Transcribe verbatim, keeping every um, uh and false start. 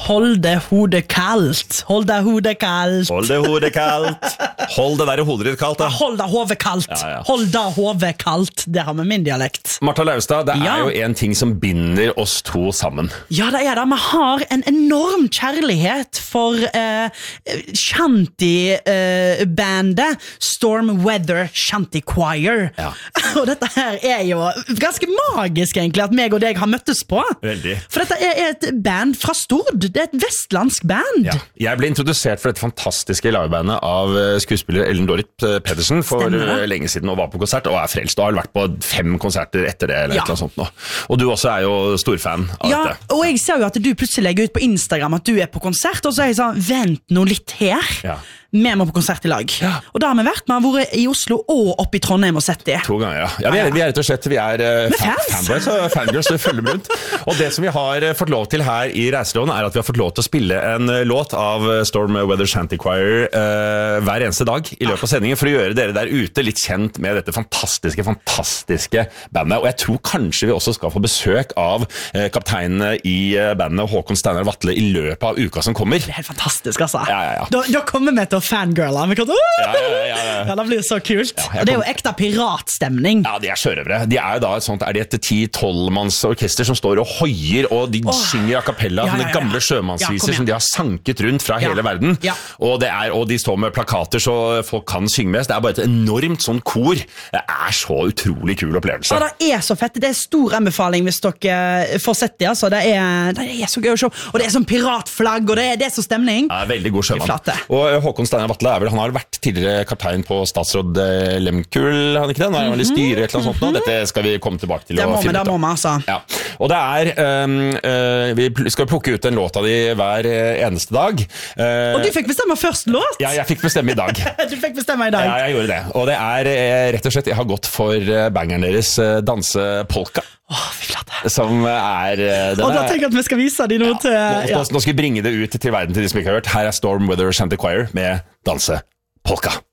hold det hodet kaldt. Hold det hodet kaldt. Hold det hodet kaldt. Hold det der hodet ditt kaldt. Da. Hold det hodet kaldt. Ja, ja. Hold det hodet kaldt. Det har vi min dialekt. Martha Leivestad, det ja. er jo en ting som binder oss to sammen. Ja, det er det. Vi har en enorm kjærlighet for uh, shanty-bandet uh, Storm Weather Shanty Choir. Ja. Og dette her er jo ganske magisk egentlig at meg og deg har møttes på. Veldig. For dette er et band fra Stord. Det er et vestlandsk band. Ja. Jeg ble introdusert for dette fantastiske livebandet av skuespiller Ellen Dorrit Pedersen for Stemmer. lenge siden og var på konsert og er frelst og har vært på fem konserter etter det eller ja. et eller annet sånt nå. Og du også er jo storfan av ja, dette. Og jeg ser jo at du plutselig legger ut på Instagram at du er på konsert, og så er jeg sånn, vent nå litt her. Ja. Vi må på konsert i lag. Ja. Og da har vi vært med å være i Oslo og oppe i Trondheim og sett det. To ganger, ja. ja, vi, er, vi er rett og slett vi er uh, fan, fanboys og fangirls og følger med rundt. Og det som vi har uh, fått lov til her i Reiseråden er at vi har fått lov til å spille en uh, låt av Storm Weather Shanty Choir uh, hver eneste dag i løpet av sendingen for å gjøre dere der ute litt kjent med dette fantastiske, fantastiske bandet. Og jeg tror kanskje vi også skal få besøk av uh, kapteinene i uh, bandet Håkon Steinar Vatle i løpet av uka som kommer. Det er helt fantastisk, altså. Ja, ja, ja. Da, da kommer vi til fangirler. Vi kan, uh, ja, ja, ja, ja. ja, det blir så kult. Ja, og det er jo ekte piratstemning. Ja, de er sjørøvere. De er jo da et sånt, er de et ti-tolv manns orkester som står og hoier, og de oh. synger a cappella, ja, ja, ja. Sånne gamle sjømannsviser ja, som de har sanket rundt fra ja. hele verden. Ja. Og, det er, og de står med plakater så folk kan synge med. Det er bare et enormt sånn kor. Det er så utrolig kul opplevelse. Ja, det er så fett. Det er stor anbefaling hvis dere får sett det. Altså. Det, er, det er så gøy å se. Og det er sånn piratflagg, og det er, det er så stemning. Ja, veldig god sjømann. Og Håkon Steinar Vatle er vel, han har vært tidligere kaptein på Statsråd Lemkull, han ikke det? Nå er han vel i styret et eller annet sånt nå. Dette skal vi komme tilbake til. Det må vi, det må vi, altså. Ja. Og det er, um, uh, vi skal plukke ut en låt av de hver eneste dag. Uh, og du fikk bestemme først låt? Ja, jeg fikk bestemme i dag. Du fikk bestemme i dag? Ja, jeg gjorde det. Og det er rett og slett, jeg har gått for bangeren deres Dansepolka. Åh, fy flate. Som er... Og da tenker jeg at vi skal vise de noe ja, til... Nå, nå, nå skal vi bringe det ut til verden til de som ikke har hørt. Her er Storm Weather Shanty Choir med Dansepolka.